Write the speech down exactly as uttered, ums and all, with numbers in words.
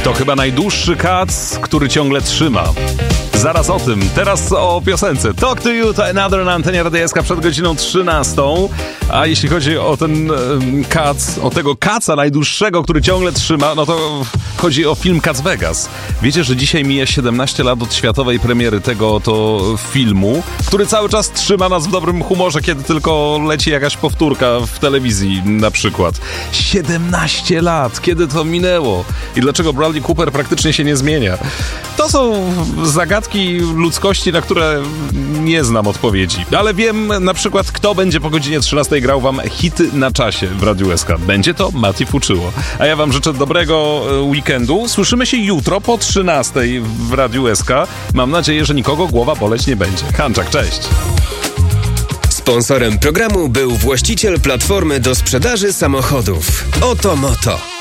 To chyba najdłuższy kac, który ciągle trzyma. Zaraz o tym. Teraz o piosence. Talk to You to Another na antenie Radia S K przed godziną trzynastą. A jeśli chodzi o ten um, kac, o tego kaca najdłuższego, który ciągle trzyma, no to chodzi o film Kac Vegas. Wiecie, że dzisiaj mija siedemnaście lat od światowej premiery tego to filmu, który cały czas trzyma nas w dobrym humorze, kiedy tylko leci jakaś powtórka w telewizji na przykład. siedemnaście lat! Kiedy to minęło? I dlaczego Bradley Cooper praktycznie się nie zmienia? To są zagadki ludzkości, na które nie znam odpowiedzi. Ale wiem na przykład, kto będzie po godzinie trzynastej grał wam hity na czasie w Radiu S K. Będzie to Mati Fuczyło. A ja wam życzę dobrego weekendu. Słyszymy się jutro po trzynastej w Radiu S K. Mam nadzieję, że nikogo głowa boleć nie będzie. Hanczak, cześć! Sponsorem programu był właściciel platformy do sprzedaży samochodów Oto Moto.